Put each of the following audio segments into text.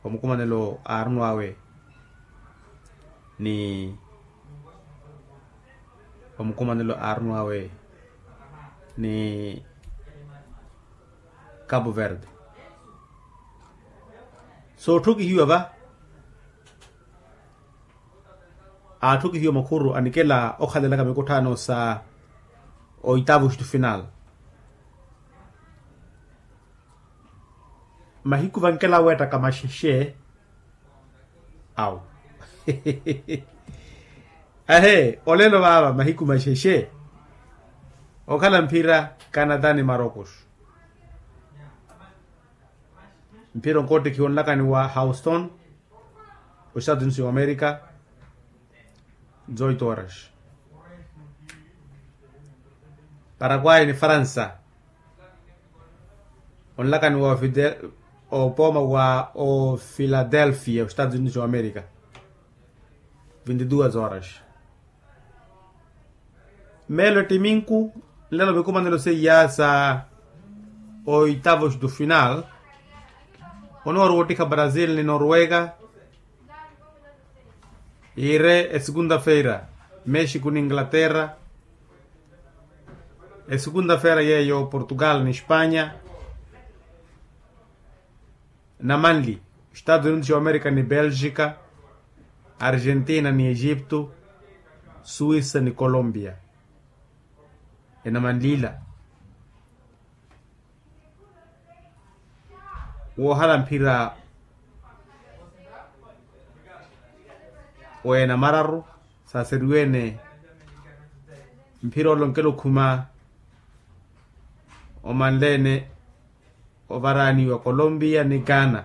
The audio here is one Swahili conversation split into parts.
Pamukumanelo arnuawe ni Cabo Verde. So tuki hiyo ba tuki hiyo makuru anikela okhalela kamikutano sa oitavos de final. Mahiku vankela weta kama shishe au olelo baba mahiku masheshe okala mpira Canada ni Marocos. Mpira nkote kionlaka ni wa Houston Estados Unidos de América 18 horas. Paraguay ni França onlaka ni wa Philadelphia Estados Unidos de América 22 horas. Melo timinku lelo bekomandelo se yasa oitavos do final. Onor wotika Brazil ni Noruega. Ire segunda-feira México ni Inglaterra. Segunda-feira yeyo Portugal ni Espanha. Na Manli Estados Unidos de América ni Bélgica. Argentina ni Egipto. Suíça ni Colômbia. Na Manlila wohala mpira wena mararu saseriwene mpira olonkelo kuma omanlene ovarani wa Colombia ni Ghana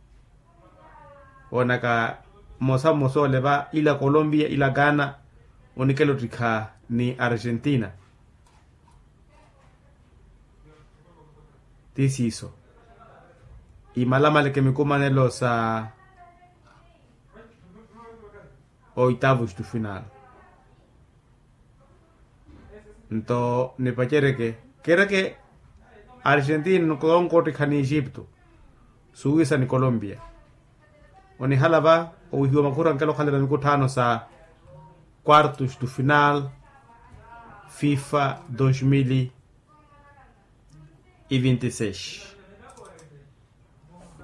onaka moso leva ila Colombia ila Ghana onikelo trika ni Argentina. Tisiso imalama le que me comanelo sa oitavos do final. Então ne pachere que Argentina no kon kote khani Egipto Suíça ni Colombia oni halava o hiyo makura nkelo khalera mikutano sa quartos do final FIFA 2026.